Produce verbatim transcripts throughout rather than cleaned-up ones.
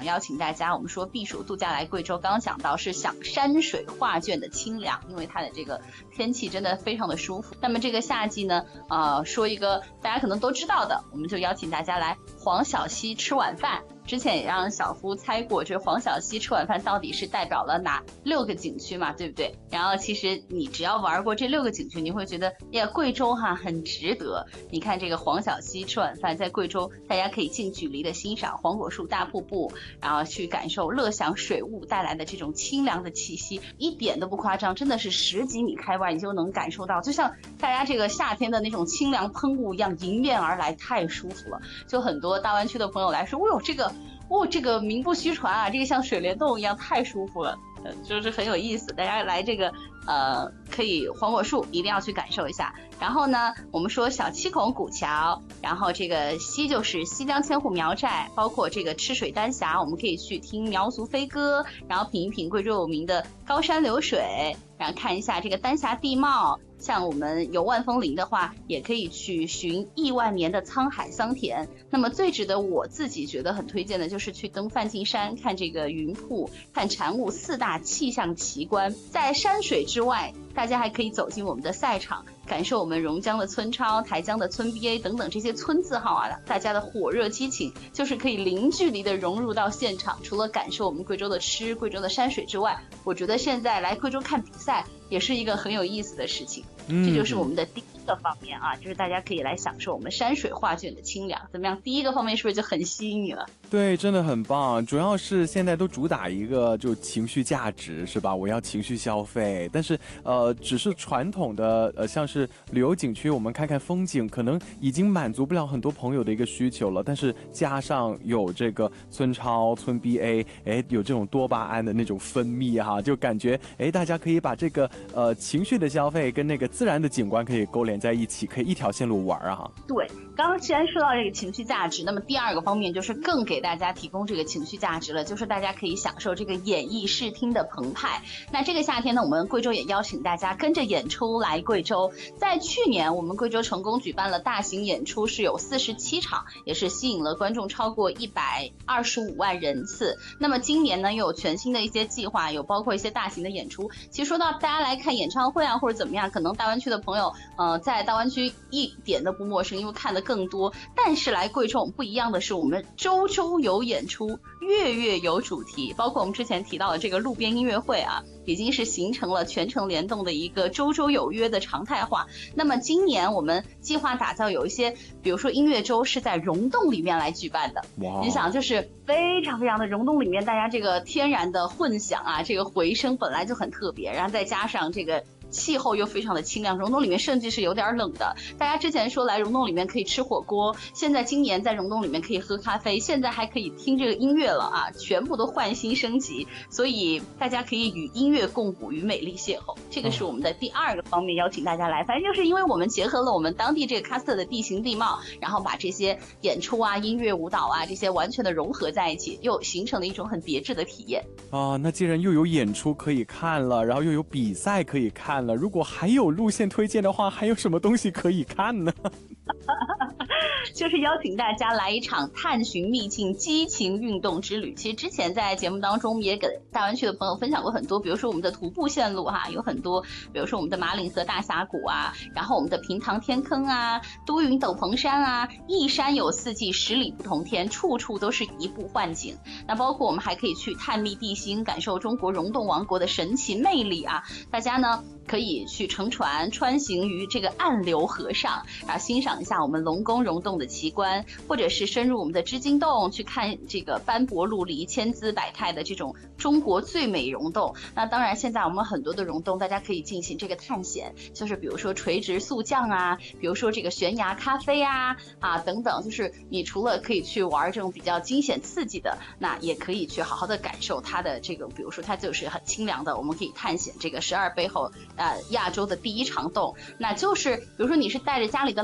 邀请大家，我们说避暑度假来贵州，刚刚讲到是享山水画卷的清凉，因为它的这个天气真的非常的舒服。那么这个夏季呢，呃，说一个大家可能都知道的，我们就邀请大家来黄小溪吃晚饭。之前也让小夫猜过，这黄小溪吃晚饭到底是代表了哪六个景区嘛，对不对？然后其实你只要玩过这六个景区，你会觉得呀，贵州哈很值得。你看这个黄小溪吃晚饭，在贵州大家可以近距离的欣赏黄果树大瀑布，然后去感受乐享水雾带来的这种清凉的气息，一点都不夸张，真的是十几米开外你就能感受到，就像大家这个夏天的那种清凉喷雾一样迎面而来，太舒服了。就很多大湾区的朋友来说，哦哟，这个哦，这个名不虚传啊，这个像水帘洞一样，太舒服了，呃，就是很有意思。大家来这个呃，可以黄果树一定要去感受一下。然后呢，我们说小七孔古桥，然后这个西就是西江千户苗寨，包括这个吃水丹霞，我们可以去听苗族飞歌，然后品一品贵州有名的高山流水，然后看一下这个丹霞地貌。像我们游万峰林的话，也可以去寻亿万年的沧海桑田。那么最值得我自己觉得很推荐的就是去登梵净山，看这个云瀑，看禅雾四大气象奇观。在山水之外，大家还可以走进我们的赛场，感受我们榕江的村超、台江的村 B A 等等这些村字号啊，大家的火热激情，就是可以零距离的融入到现场。除了感受我们贵州的吃、贵州的山水之外，我觉得现在来贵州看比赛也是一个很有意思的事情。这就是我们的第一个方面啊，就是大家可以来享受我们山水画卷的清凉。怎么样？第一个方面是不是就很吸引你了？ 对，真的很棒。主要是现在都主打一个就情绪价值，是吧？我要情绪消费，但是呃，只是传统的呃，像是旅游景区，我们看看风景，可能已经满足不了很多朋友的一个需求了。但是加上有这个村超、村 B A， 哎，有这种多巴胺的那种分泌哈，就感觉哎，大家可以把这个呃情绪的消费跟那个自然的景观可以勾连在一起，可以一条线路玩啊。 对，刚刚既然说到这个情绪价值，那么第二个方面就是更给大家提供这个情绪价值了，就是大家可以享受这个演艺视听的澎湃。那这个夏天呢，我们贵州也邀请大家跟着演出来贵州。在去年我们贵州成功举办了大型演出，是有四十七场，也是吸引了观众超过一百二十五万人次。那么今年呢，又有全新的一些计划，有包括一些大型的演出。其实说到大家来看演唱会啊或者怎么样，可能大湾区的朋友呃，在大湾区一点都不陌生，因为看的更多。但是来贵州不一样的是，我们周周有演出，月月有主题，包括我们之前提到的这个路边音乐会啊，已经是形成了全程联动的一个周周有约的常态化。那么今年我们计划打造有一些，比如说音乐周是在溶洞里面来举办的。 哇， 你想就是非常非常的溶洞里面，大家这个天然的混响啊，这个回声本来就很特别，然后再加上这个气候又非常的清凉，溶洞里面甚至是有点冷的。大家之前说来溶洞里面可以吃火锅，现在今年在溶洞里面可以喝咖啡，现在还可以听这个音乐了啊，全部都换新升级。所以大家可以与音乐共舞，与美丽邂逅，这个是我们的第二个方面邀请大家来。反正就是因为我们结合了我们当地这个喀斯特的地形地貌，然后把这些演出啊、音乐、舞蹈啊这些完全的融合在一起，又形成了一种很别致的体验啊。那既然又有演出可以看了，然后又有比赛可以看了，如果还有路线推荐的话，还有什么东西可以看呢？ 就是邀请大家来一场探寻秘境激情运动之旅。其实之前在节目当中也给大湾区的朋友分享过很多，比如说我们的徒步线路哈，有很多，比如说我们的马岭河大峡谷啊，然后我们的平塘天坑啊，都匀斗篷山啊，一山有四季，十里不同天，处处都是一步幻景。那包括我们还可以去探秘地心，感受中国溶洞王国的神奇魅力啊。大家呢可以去乘船穿行于这个暗流河上，然后欣赏一下我们龙宫溶洞的奇观，或者是深入我们的织金洞去看这个斑驳陆离、千姿百态的这种中国最美溶洞。那当然现在我们很多的溶洞大家可以进行这个探险，就是比如说垂直速降啊，比如说这个悬崖咖啡啊啊等等，就是你除了可以去玩这种比较惊险刺激的，那也可以去好好的感受它的这个，比如说它就是很清凉的，我们可以探险这个十二背后呃亚洲的第一长洞，那就是比如说你是带着家里的老人和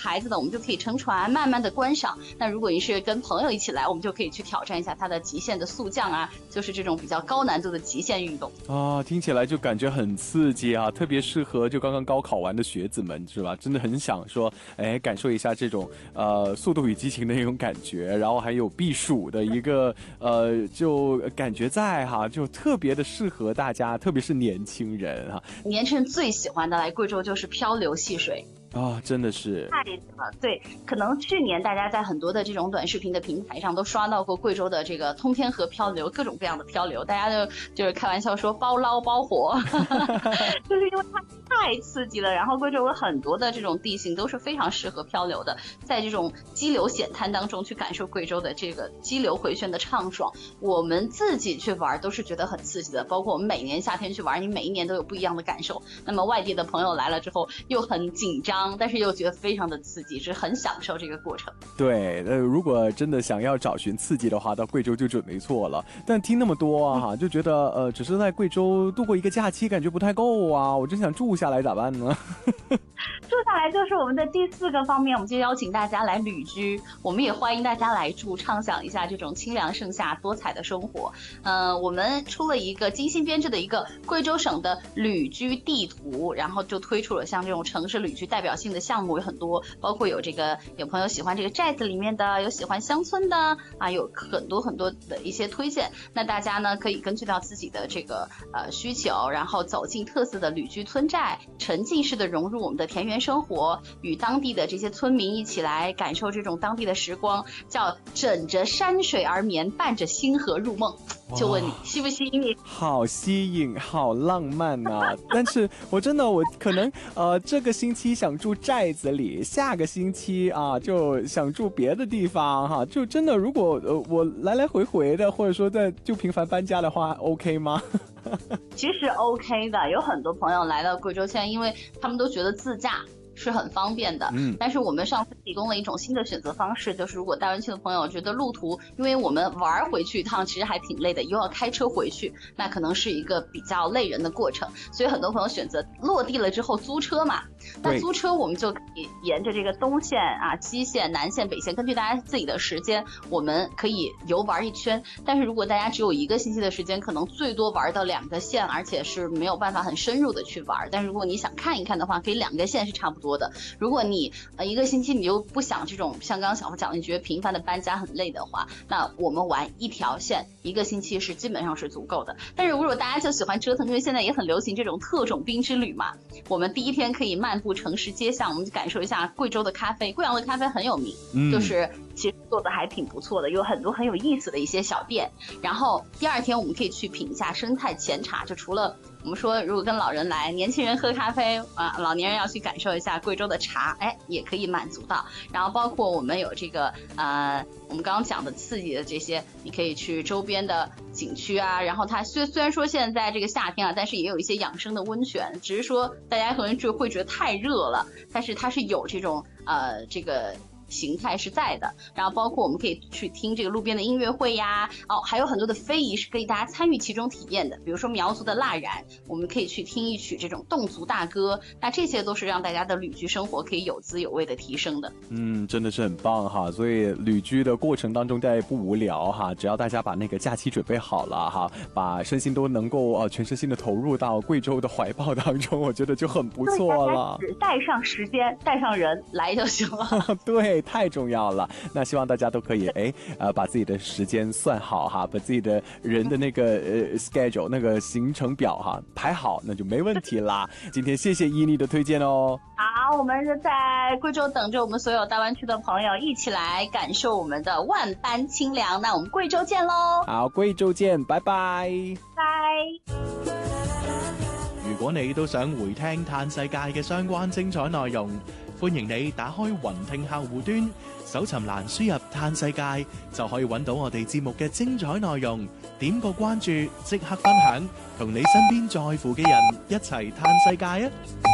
孩子的，我们就可以乘船慢慢的观赏。那如果你是跟朋友一起来，我们就可以去挑战一下它的极限的速降啊，就是这种比较高难度的极限运动啊，听起来就感觉很刺激啊，特别适合就刚刚高考完的学子们，是吧？真的很想说，哎，感受一下这种呃《速度与激情》的那种感觉，然后还有避暑的一个呃，就感觉在哈，就特别的适合大家，特别是年轻人哈。 年轻人最喜欢的来贵州就是漂流戏水。 啊、哦，真的是太了，对，可能去年大家在很多的这种短视频的平台上都刷到过贵州的这个通天河漂流，各种各样的漂流，大家就就是开玩笑说包捞包活，就是因为它太刺激了。然后贵州有很多的这种地形都是非常适合漂流的，在这种激流险滩当中去感受贵州的这个激流回旋的畅爽。我们自己去玩都是觉得很刺激的，包括我们每年夏天去玩，你每一年都有不一样的感受。那么外地的朋友来了之后又很紧张，但是又觉得非常的刺激，是很享受这个过程。 对，呃，如果真的想要找寻刺激的话，到贵州就准没错了。但听那么多啊，嗯、就觉得呃，只是在贵州度过一个假期，感觉不太够啊。我真想住下来，咋办呢？ 住下来就是我们的第四个方面，我们就邀请大家来旅居，我们也欢迎大家来住，畅享一下这种清凉盛夏多彩的生活。呃，我们出了一个精心编制的一个贵州省的旅居地图，然后就推出了像这种城市旅居代表性的项目有很多，包括有这个有朋友喜欢这个寨子里面的，有喜欢乡村的啊，有很多很多的一些推荐。那大家呢可以根据到自己的这个呃需求，然后走进特色的旅居村寨，沉浸式的融入我们的田园生活，与当地的这些村民一起来感受这种当地的时光，叫枕着山水而眠，伴着星河入梦。就问你吸不吸引你？ 好吸引，好浪漫啊！但是我真的我可能呃这个星期想住寨子里，下个星期啊就想住别的地方哈，就真的如果呃我来来回回的，或者说在就频繁搬家的话 ，OK 吗？ 其实 OK 的，有很多朋友来到贵州，现在因为他们都觉得自驾是很方便的，嗯，但是我们上次提供了一种新的选择方式，就是如果大湾区的朋友觉得路途，因为我们玩回去一趟其实还挺累的，又要开车回去，那可能是一个比较累人的过程，所以很多朋友选择落地了之后租车嘛。那租车我们就可以沿着这个东线啊、西线、南线、北线，根据大家自己的时间，我们可以游玩一圈。但是如果大家只有一个星期的时间，可能最多玩到两个线，而且是没有办法很深入的去玩。但是如果你想看一看的话，可以两个线是差不多的。如果你呃一个星期你又不想这种像刚刚小胡讲的，你觉得频繁的搬家很累的话，那我们玩一条线，一个星期是基本上是足够的。但是如果大家就喜欢折腾，因为现在也很流行这种特种兵之旅嘛，我们第一天可以漫步城市街巷，我们就感受一下贵州的咖啡。贵阳的咖啡很有名，嗯、就是其实做的还挺不错的，有很多很有意思的一些小店。然后第二天我们可以去品一下生态前茶，就除了我们说如果跟老人来，年轻人喝咖啡啊，老年人要去感受一下贵州的茶，哎，也可以满足到。然后包括我们有这个呃，我们刚刚讲的刺激的这些，你可以去周边的景区啊。然后它虽虽然说现在这个夏天啊，但是也有一些养生的温泉，只是说大家可能就会觉得太热了，但是它是有这种呃这个形态是在的。然后包括我们可以去听这个路边的音乐会呀，哦，还有很多的非遗是可以大家参与其中体验的，比如说苗族的蜡染，我们可以去听一曲这种侗族大歌，那这些都是让大家的旅居生活可以有滋有味的提升的。 嗯，真的是很棒哈，所以旅居的过程当中大家也不无聊哈，只要大家把那个假期准备好了哈，把身心都能够呃全身心的投入到贵州的怀抱当中，我觉得就很不错了。 只带上时间，带上人来就行了。 对，太重要了。那希望大家都可以哎呃把自己的时间算好哈，把自己的人的那个呃 schedule 那个行程表哈排好，那就没问题啦。今天谢谢伊妮的推荐哦。 好，我们就在贵州等着我们所有大湾区的朋友一起来感受我们的万般清凉。那我们贵州见咯。 好，貴州見，拜拜。 拜。 如果你都想回聽嘆世界嘅相關精彩內容，歡迎你打開雲聽客戶端，搜尋欄輸入嘆世界，就可以揾到我哋節目嘅精彩內容。點個關注，即刻分享，同你身邊在乎嘅人一齊嘆世界啊！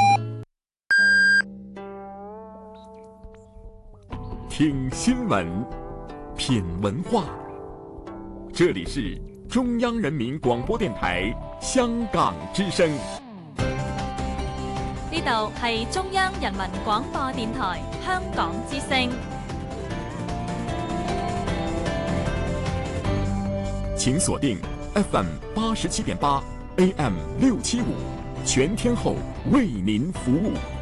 聽新聞，品文化，這裡是中央人民廣播電台香港之聲。 呢呢度係中央人民廣播電台香港之聲。 請鎖定 F M 八十七點八 A M 六七五，全天候為您服務。